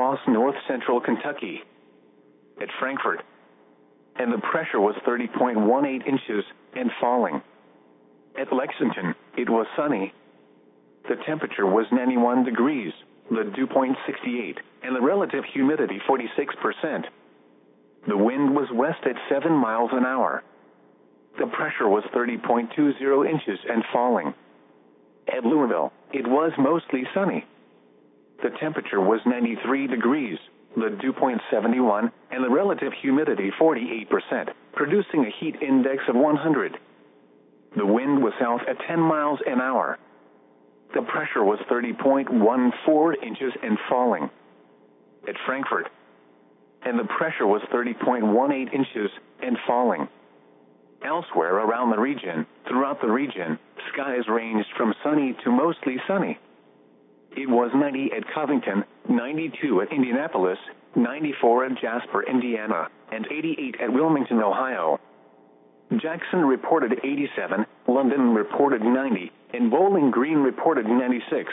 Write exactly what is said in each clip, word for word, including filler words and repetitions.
across north-central Kentucky. At Frankfort, and the pressure was thirty point one eight inches and falling. At Lexington, it was sunny. The temperature was ninety-one degrees, the dew point sixty-eight, and the relative humidity forty-six percent. The wind was west at seven miles an hour. The pressure was thirty point two zero inches and falling. At Louisville, it was mostly sunny. The temperature was ninety-three degrees, the dew point seventy-one, and the relative humidity forty-eight percent, producing a heat index of one hundred. The wind was south at ten miles an hour. The pressure was thirty point one four inches and falling. At Frankfort, and the pressure was thirty point one eight inches and falling. Elsewhere around the region, throughout the region, skies ranged from sunny to mostly sunny. It was ninety at Covington, ninety-two at Indianapolis, ninety-four at Jasper, Indiana, and eighty-eight at Wilmington, Ohio. Jackson reported eighty-seven, London reported ninety, and Bowling Green reported ninety-six.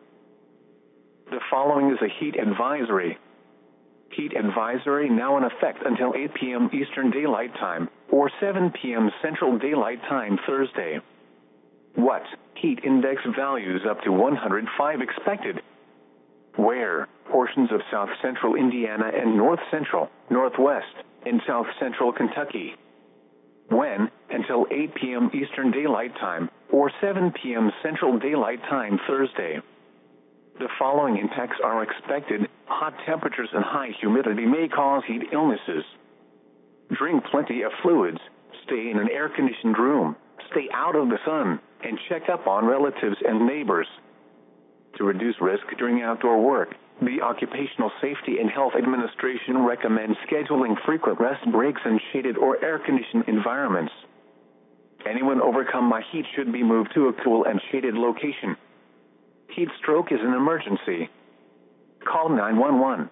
The following is a heat advisory. Heat advisory now in effect until eight p m Eastern Daylight Time, or seven p m Central Daylight Time Thursday. What? Heat index values up to one hundred five expected. Where? Portions of south-central Indiana and north-central, northwest, and south-central Kentucky. When? Until eight p m Eastern Daylight Time, or seven p m Central Daylight Time Thursday. The following impacts are expected. Hot temperatures and high humidity may cause heat illnesses. Drink plenty of fluids, stay in an air-conditioned room, stay out of the sun, and check up on relatives and neighbors. To reduce risk during outdoor work, the Occupational Safety and Health Administration recommends scheduling frequent rest breaks in shaded or air-conditioned environments. Anyone overcome by heat should be moved to a cool and shaded location. Heat stroke is an emergency. Call nine one one.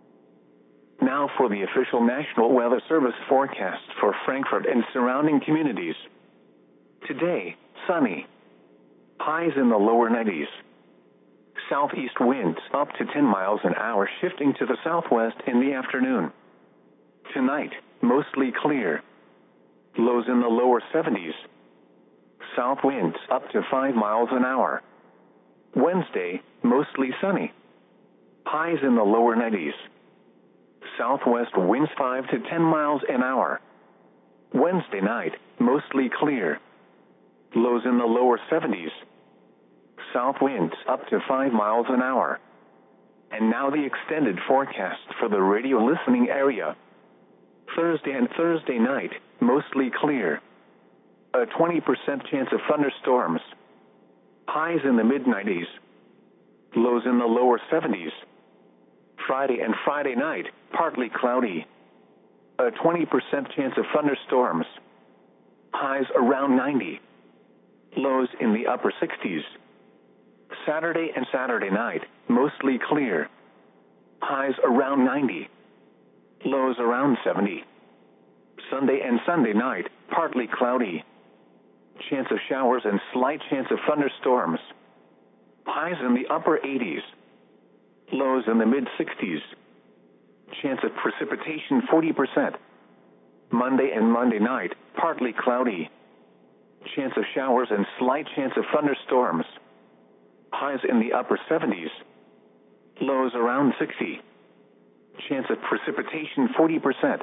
Now for the official National Weather Service forecast for Frankfort and surrounding communities. Today, sunny. Highs in the lower nineties. Southeast winds up to ten miles an hour, shifting to the southwest in the afternoon. Tonight, mostly clear. Lows in the lower seventies. South winds up to five miles an hour. Wednesday, mostly sunny. Highs in the lower nineties. Southwest winds five to ten miles an hour. Wednesday night, mostly clear. Lows in the lower seventies. South winds up to five miles an hour. And now the extended forecast for the radio listening area. Thursday and Thursday night, mostly clear. A twenty percent chance of thunderstorms. Highs in the mid nineties. Lows in the lower seventies. Friday and Friday night, partly cloudy. A twenty percent chance of thunderstorms. Highs around ninety. Lows in the upper sixties. Saturday and Saturday night, mostly clear. Highs around ninety. Lows around seventy. Sunday and Sunday night, partly cloudy. Chance of showers and slight chance of thunderstorms. Highs in the upper eighties. Lows in the mid-sixties. Chance of precipitation forty percent. Monday and Monday night, partly cloudy. Chance of showers and slight chance of thunderstorms. Highs in the upper seventies. Lows around sixty. Chance of precipitation forty percent.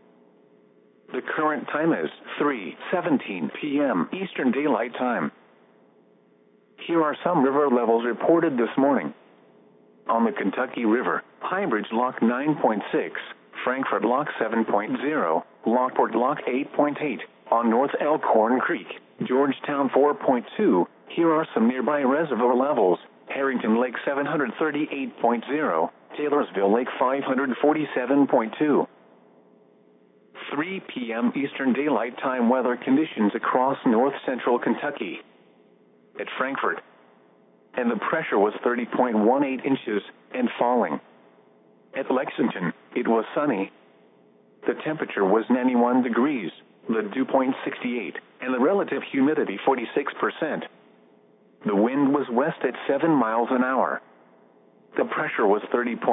The current time is three seventeen p m Eastern Daylight Time. Here are some river levels reported this morning. On the Kentucky River, Highbridge Lock nine point six, Frankfort Lock seven point zero, Lockport Lock eight point eight, on North Elkhorn Creek, Georgetown four point two. Here are some nearby reservoir levels. Harrington Lake seven hundred thirty-eight point zero, Taylorsville Lake five hundred forty-seven point two. three p m Eastern Daylight Time weather conditions across north-central Kentucky. At Frankfort, and the pressure was thirty point one eight inches and falling. At Lexington, it was sunny. The temperature was ninety-one degrees, the dew point sixty-eight, and the relative humidity forty-six percent. The wind was west at seven miles an hour. The pressure was thirty.